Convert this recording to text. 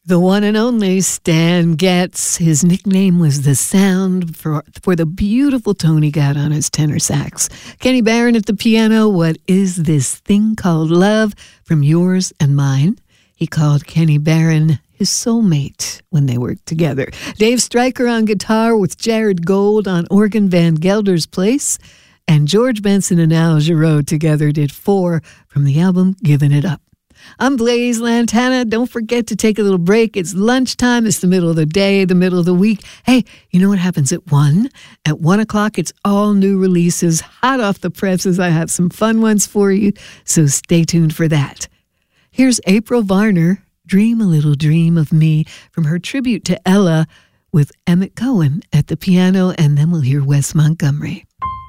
The one and only Stan Getz. His nickname was The Sound for the beautiful tone he got on his tenor sax. Kenny Barron at the piano. What is this thing called love? From Yours and Mine. He called Kenny Barron his soulmate when they worked together. Dave Stryker on guitar with Jared Gold on organ, Van Gelder's Place. And George Benson and Al Jarreau together did 4 from the album Giving It Up. I'm Blaze Lantana. Don't forget to take a little break. It's lunchtime. It's the middle of the day, the middle of the week. Hey, you know what happens at 1? At 1 o'clock, it's all new releases, hot off the presses. I have some fun ones for you, so stay tuned for that. Here's April Varner, Dream a Little Dream of Me, from her tribute to Ella with Emmett Cohen at the piano, and then we'll hear Wes Montgomery.